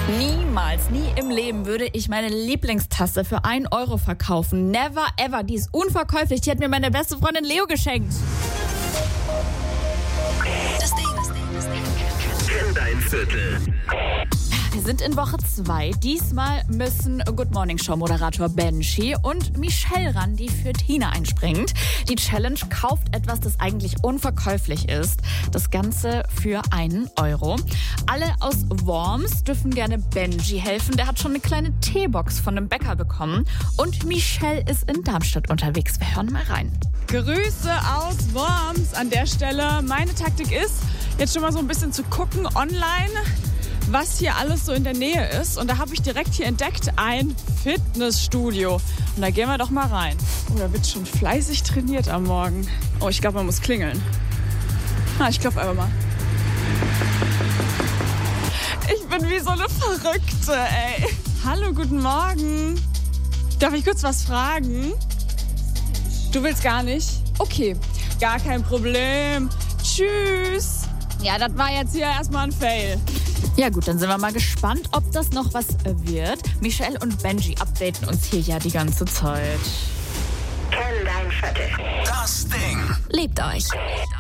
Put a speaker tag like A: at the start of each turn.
A: Niemals, nie im Leben würde ich meine Lieblingstasse für 1 Euro verkaufen. Never ever. Die ist unverkäuflich. Die hat mir meine beste Freundin Leo geschenkt.
B: Das Ding.
C: Kenn dein Viertel.
A: Wir sind in Woche 2. Diesmal müssen Good Morning Show Moderator Benji und Michelle ran, die für Tina einspringt. Die Challenge: kauft etwas, das eigentlich unverkäuflich ist. Das Ganze für 1 Euro. Alle aus Worms dürfen gerne Benji helfen. Der hat schon eine kleine Teebox von einem Bäcker bekommen. Und Michelle ist in Darmstadt unterwegs. Wir hören mal rein.
D: Grüße aus Worms an der Stelle. Meine Taktik ist, jetzt schon mal so ein bisschen zu gucken online, was hier alles so in der Nähe ist. Und da habe ich direkt hier entdeckt ein Fitnessstudio. Und da gehen wir doch mal rein. Oh, da wird schon fleißig trainiert am Morgen. Oh, ich glaube, man muss klingeln. Ich klopfe einfach mal. Ich bin wie so eine Verrückte, ey. Hallo, guten Morgen. Darf ich kurz was fragen? Du willst gar nicht? Okay, gar kein Problem. Tschüss. Ja, das war jetzt hier erstmal ein Fail.
A: Ja gut, dann sind wir mal gespannt, ob das noch was wird. Michelle und Benji updaten uns hier ja die ganze Zeit.
C: Kenn dein Viertel. Das Ding.
A: Lebt euch.